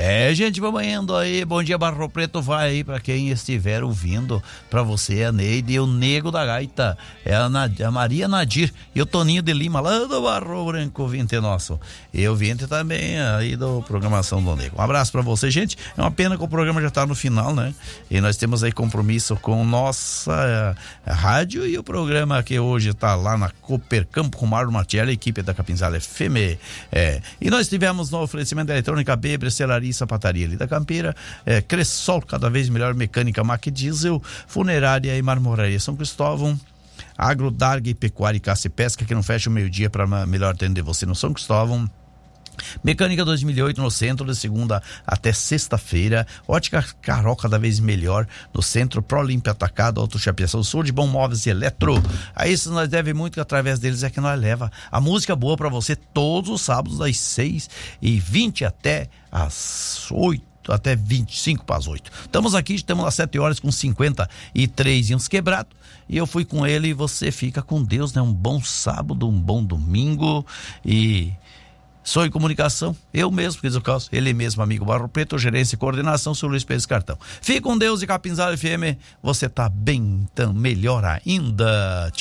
Gente, vamos indo aí. Bom dia, Barro Preto. Vai aí pra quem estiver ouvindo. Pra você, a Neide e o Nego da Gaita. É a Maria Nadir e o Toninho de Lima, lá do Barro Branco, Vinte nosso. E o Vinte também aí do Programação do Nego. Um abraço pra você, gente. É uma pena que o programa já tá no final, né? E nós temos aí compromisso com nossa rádio e o programa que hoje tá lá na Coopercampo com o Mário Martielli, a equipe da Capinzada FM. E nós tivemos no oferecimento da Eletrônica Bebre, Celaria, Sapataria ali da Campeira, Cressol, cada vez melhor mecânica, Mac Diesel, Funerária e Marmoraria São Cristóvão, Agro, Darga e Pecuária e Caça e Pesca, que não fecha o meio-dia para melhor atender você no São Cristóvão. Mecânica 2008 no centro, de segunda até sexta-feira. Ótica Carol, cada vez melhor no centro. ProLimp Atacado, Autochapeação Sul, de Bom Móveis e Eletro. A isso nós devemos muito, que através deles é que nós leva a música boa pra você todos os sábados das 6h20 até as 8, até 25 para as 8. Estamos aqui, estamos às 7 horas com 53 e uns quebrados. E eu fui com ele e você fica com Deus, né? Um bom sábado, um bom domingo. E Sou em Comunicação, eu mesmo, ele mesmo, amigo Barro Preto, gerência e coordenação, seu Luiz Pérez Cartão. Fique com Deus e Capinzada FM, você tá bem, então melhor ainda. Tchau.